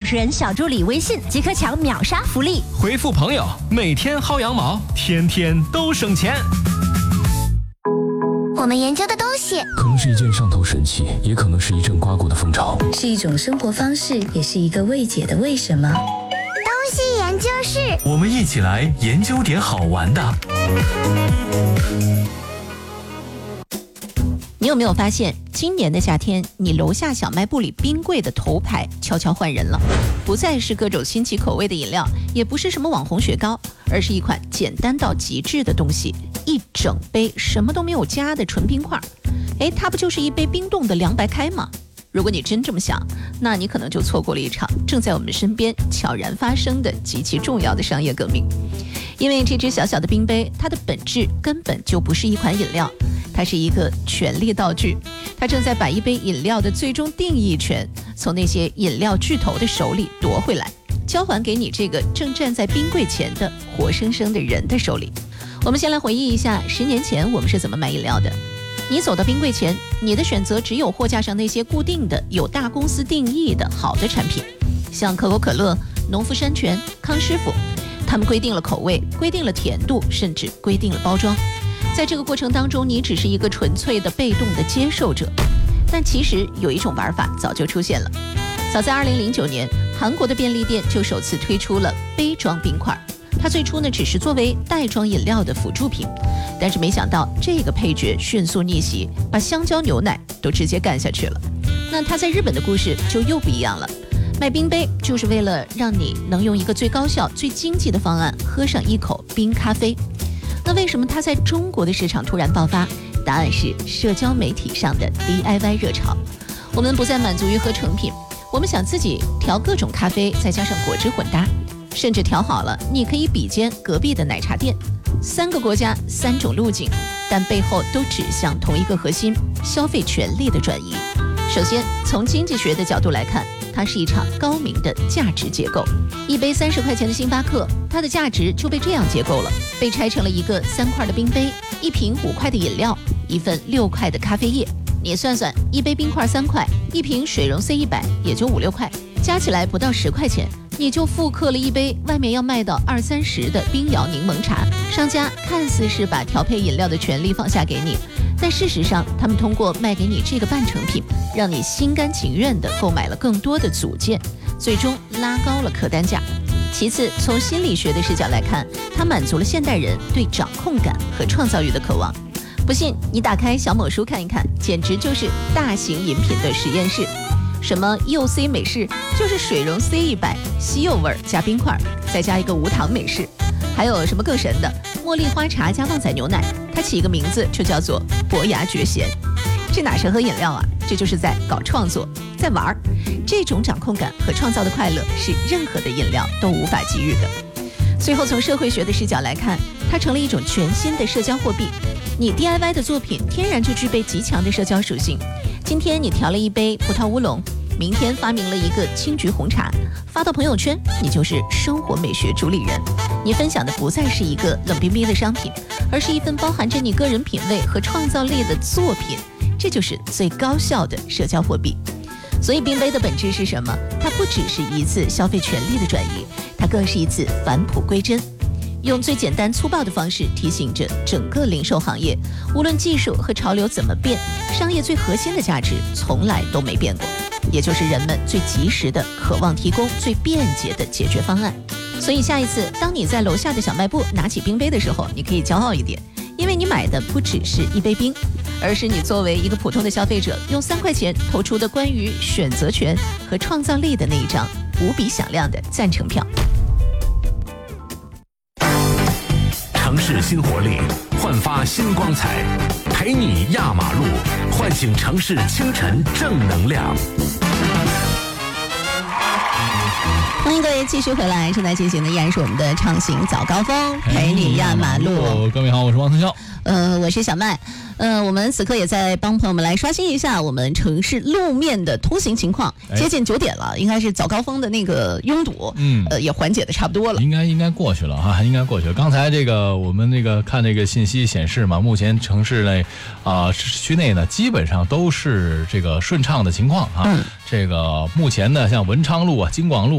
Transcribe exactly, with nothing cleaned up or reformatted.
持人小助理微信即可抢秒杀福利。 回复朋友，每天薅羊毛，天天都省钱。 我们研究的东西可能是一件上头神器，也可能是一阵刮过的风潮， 是一种生活方式，也是一个未解的为什么。 东西研究室， 我们一起来研究点好玩的。 你有没有发现，今年的夏天，你楼下小卖部里冰柜的头牌悄悄换人了，不再是各种新奇口味的饮料，也不是什么网红雪糕，而是一款简单到极致的东西，一整杯什么都没有加的纯冰块。哎，它不就是一杯冰冻的凉白开吗？如果你真这么想，那你可能就错过了一场正在我们身边悄然发生的极其重要的商业革命。因为这只小小的冰杯，它的本质根本就不是一款饮料，它是一个权力道具，它正在把一杯饮料的最终定义权从那些饮料巨头的手里夺回来，交还给你这个正站在冰柜前的活生生的人的手里。我们先来回忆一下十年前我们是怎么买饮料的。你走到冰柜前，你的选择只有货架上那些固定的有大公司定义的好的产品，像可口可乐、农夫山泉、康师傅，他们规定了口味，规定了甜度，甚至规定了包装。在这个过程当中，你只是一个纯粹的被动的接受者。但其实有一种玩法早就出现了。早在二零零九年，韩国的便利店就首次推出了杯装冰块。它最初呢只是作为袋装饮料的辅助品，但是没想到这个配角迅速逆袭，把香蕉牛奶都直接干下去了。那它在日本的故事就又不一样了。卖冰杯就是为了让你能用一个最高效、最经济的方案喝上一口冰咖啡。那为什么它在中国的市场突然爆发？答案是社交媒体上的 D I Y 热潮。我们不再满足于喝成品，我们想自己调各种咖啡，再加上果汁混搭，甚至调好了，你可以比肩隔壁的奶茶店。三个国家，三种路径，但背后都指向同一个核心：消费权力的转移。首先，从经济学的角度来看，它是一场高明的价值结构。一杯三十块钱的星巴克，它的价值就被这样结构了，被拆成了一个三块的冰杯，一瓶五块的饮料，一份六块的咖啡液。你算算，一杯冰块三块，一瓶水溶 C 一百也就五六块，加起来不到十块钱，你就复刻了一杯外面要卖到二三十的冰摇柠檬茶。商家看似是把调配饮料的权利放下给你，但事实上他们通过卖给你这个半成品，让你心甘情愿地购买了更多的组件，最终拉高了客单价。其次，从心理学的视角来看，它满足了现代人对掌控感和创造欲的渴望。不信你打开小某书看一看，简直就是大型饮品的实验室。什么柚 C 美式，就是水溶 C 一百，西柚味加冰块，再加一个无糖美式。还有什么更神的，茉莉花茶加旺仔牛奶，它起一个名字就叫做伯牙绝弦。这哪是喝饮料啊，这就是在搞创作，在玩儿。这种掌控感和创造的快乐是任何的饮料都无法给予的。最后，从社会学的视角来看，它成了一种全新的社交货币。你 D I Y 的作品天然就具备极强的社交属性。今天你调了一杯葡萄乌龙，明天发明了一个青桔红茶，发到朋友圈，你就是生活美学主理人。你分享的不再是一个冷冰冰的商品，而是一份包含着你个人品味和创造力的作品。这就是最高效的社交货币。所以冰杯的本质是什么？它不只是一次消费权利的转移，它更是一次返璞归真。用最简单粗暴的方式提醒着整个零售行业，无论技术和潮流怎么变，商业最核心的价值从来都没变过，也就是人们最及时的渴望提供最便捷的解决方案。所以下一次当你在楼下的小卖部拿起冰杯的时候，你可以骄傲一点，因为你买的不只是一杯冰，而是你作为一个普通的消费者用三块钱投出的关于选择权和创造力的那一张无比响亮的赞成票。 城市新活力，焕发新光彩，陪你压马路，唤醒城市清晨正能量。 欢迎各位继续回来，正在进行的依然是我们的畅行早高峰，陪你压马路。 各位好，我是王腾霄。 呃，我是小麦。呃，我们此刻也在帮朋友们来刷新一下我们城市路面的通行情况。接近九点了，应该是早高峰的那个拥堵，嗯，呃，也缓解的差不多了。 应该应该过去了哈，应该过去了。刚才这个我们那个看这个信息显示嘛，目前城市内啊、呃、市区内呢，基本上都是这个顺畅的情况啊。嗯，这个目前呢，像文昌路啊、京广路。